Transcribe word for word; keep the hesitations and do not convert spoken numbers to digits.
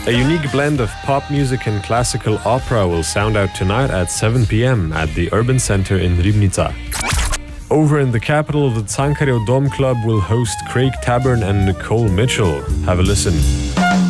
A unique blend of pop music and classical opera will sound out tonight at seven p.m. at the Urban Center in Ribnica. Over in the capital, the Tsankario Dome Club will host Craig Taburn and Nicole Mitchell. Have a listen.